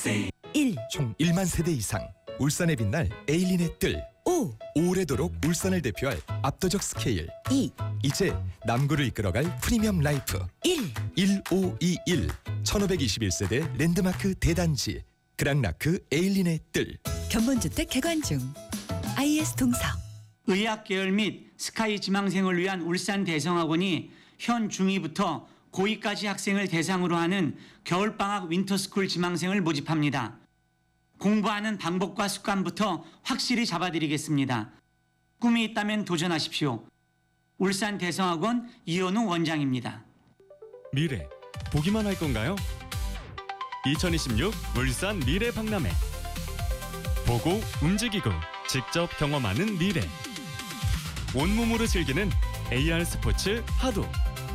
1, 총 1만 세대 이상 울산에 빛날 에일린의 뜰. 5, 오래도록 울산을 대표할 압도적 스케일. 2, 이제 남구를 이끌어갈 프리미엄 라이프. 1. 1521 1521세대 랜드마크 대단지 그랑라크 에일린의 뜰. 견본주택 개관 중. IS 동서. 의학 계열 및 스카이 지망생을 위한 울산 대성학원이 현 중2부터 고2까지 학생을 대상으로 하는 겨울방학 윈터스쿨 지망생을 모집합니다. 공부하는 방법과 습관부터 확실히 잡아드리겠습니다. 꿈이 있다면 도전하십시오. 울산 대성학원 이현우 원장입니다. 미래 보기만 할 건가요? 2026 울산 미래 박람회. 보고 움직이고 직접 경험하는 미래. 온몸으로 즐기는 AR 스포츠 하도.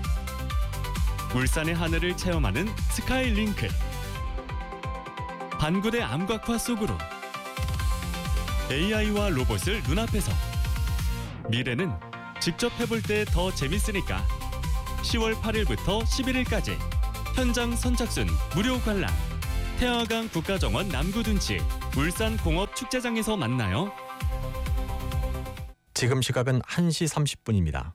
울산의 하늘을 체험하는 스카이링크. 반구대 암각화 속으로 AI와 로봇을 눈앞에서. 미래는 직접 해볼 때 더 재밌으니까 10월 8일부터 11일까지 현장 선착순 무료 관람. 태화강 국가정원 남구둔치 울산공업축제장에서 만나요. 지금 시각은 1시 30분입니다.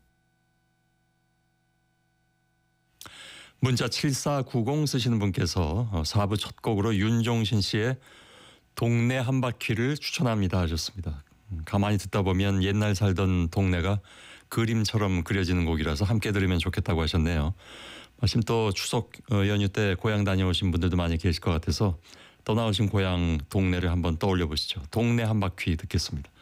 문자 7490 쓰시는 분께서 4부 첫 곡으로 윤종신 씨의 동네 한 바퀴를 추천합니다 하셨습니다. 가만히 듣다 보면 옛날 살던 동네가 그림처럼 그려지는 곡이라서 함께 들으면 좋겠다고 하셨네요. 마침 또 추석 연휴 때 고향 다녀오신 분들도 많이 계실 것 같아서 떠나오신 고향 동네를 한번 떠올려 보시죠. 동네 한 바퀴 듣겠습니다.